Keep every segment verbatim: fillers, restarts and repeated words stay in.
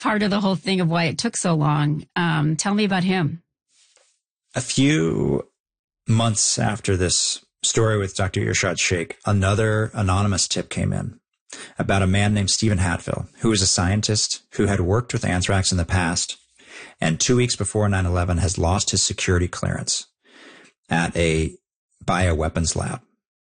part of the whole thing of why it took so long. Um, tell me about him. A few months after this story with Doctor Irshad Sheikh, another anonymous tip came in about a man named Stephen Hatfill, who was a scientist who had worked with anthrax in the past, and two weeks before nine eleven has lost his security clearance at a bioweapons lab.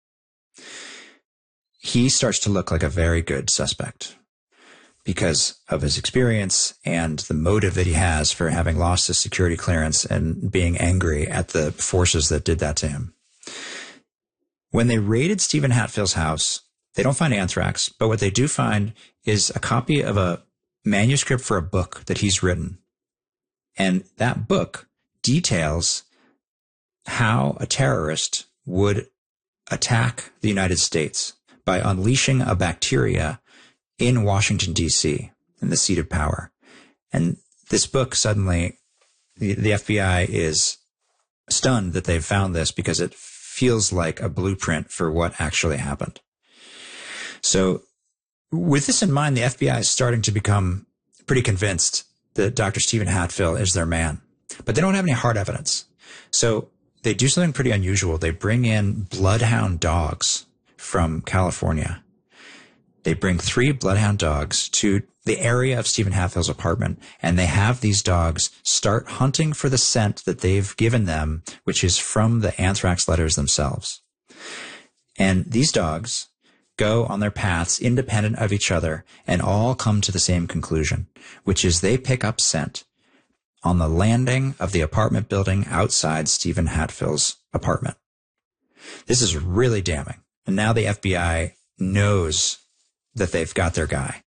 He starts to look like a very good suspect because of his experience and the motive that he has for having lost his security clearance and being angry at the forces that did that to him. When they raided Stephen Hatfill's house, they don't find anthrax, but what they do find is a copy of a manuscript for a book that he's written. And that book details how a terrorist would attack the United States by unleashing a bacteria in Washington, D C, in the seat of power. And this book suddenly, the, the F B I is stunned that they've found this because it feels like a blueprint for what actually happened. So with this in mind, the F B I is starting to become pretty convinced that Doctor Stephen Hatfill is their man, but they don't have any hard evidence. So they do something pretty unusual. They bring in bloodhound dogs from California. They bring three bloodhound dogs to the area of Stephen Hatfill's apartment, and they have these dogs start hunting for the scent that they've given them, which is from the anthrax letters themselves. And these dogs go on their paths independent of each other and all come to the same conclusion, which is they pick up scent on the landing of the apartment building outside Stephen Hatfill's apartment. This is really damning. And now the F B I knows that they've got their guy.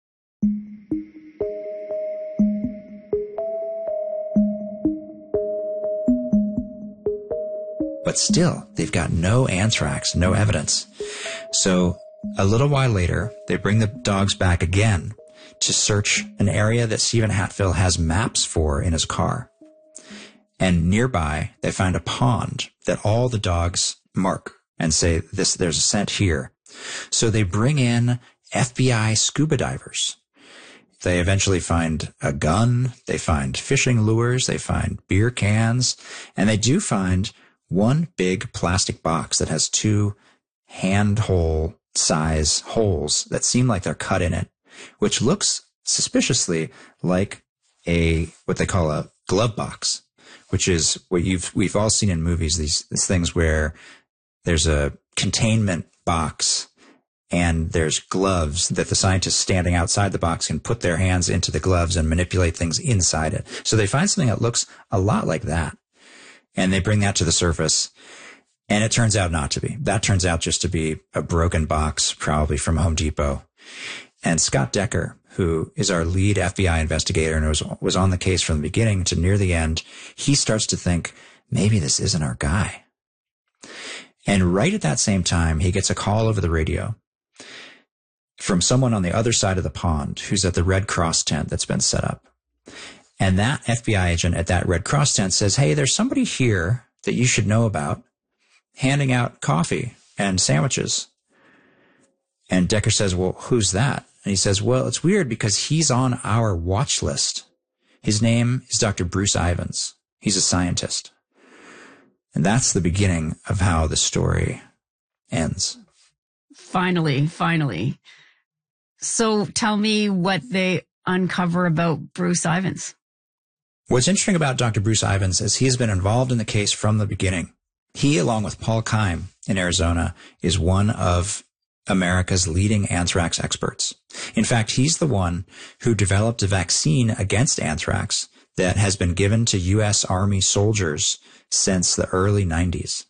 But still, they've got no anthrax, no evidence. So a little while later, they bring the dogs back again to search an area that Stephen Hatfill has maps for in his car. And nearby, they find a pond that all the dogs mark and say, "This, there's a scent here." So they bring in F B I scuba divers. They eventually find a gun, they find fishing lures, they find beer cans, and they do find one big plastic box that has two handhole size holes that seem like they're cut in it, which looks suspiciously like a, what they call a glove box, which is what you've, we've all seen in movies, these, these things where there's a containment box and there's gloves that the scientists standing outside the box can put their hands into the gloves and manipulate things inside it. So they find something that looks a lot like that, and they bring that to the surface, and it turns out not to be. That turns out just to be a broken box, probably from Home Depot. And Scott Decker, who is our lead F B I investigator and was, was on the case from the beginning to near the end, he starts to think, maybe this isn't our guy. And right at that same time, he gets a call over the radio from someone on the other side of the pond who's at the Red Cross tent that's been set up. And that F B I agent at that Red Cross tent says, "Hey, there's somebody here that you should know about handing out coffee and sandwiches." And Decker says, "Well, who's that?" And he says, "Well, it's weird because he's on our watch list. His name is Doctor Bruce Ivins. He's a scientist." And that's the beginning of how the story ends. Finally, finally. So tell me what they uncover about Bruce Ivins. What's interesting about Doctor Bruce Ivins is he's been involved in the case from the beginning. He, along with Paul Keim in Arizona, is one of America's leading anthrax experts. In fact, he's the one who developed a vaccine against anthrax that has been given to U S Army soldiers since the early nineties.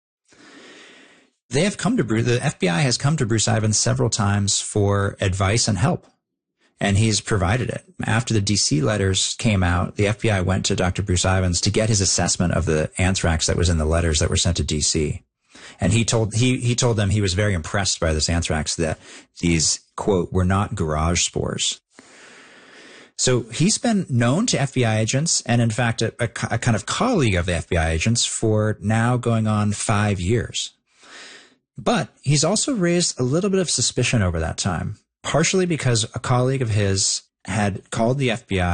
They have come to Bruce, the F B I has come to Bruce Ivins several times for advice and help, and he's provided it. After the D C letters came out, the F B I went to Doctor Bruce Ivins to get his assessment of the anthrax that was in the letters that were sent to D C. And he told, he, he told them he was very impressed by this anthrax, that these, quote, were not garage spores. So he's been known to F B I agents and, in fact, a, a, a kind of colleague of the F B I agents for now going on five years. But he's also raised a little bit of suspicion over that time, partially because a colleague of his had called the F B I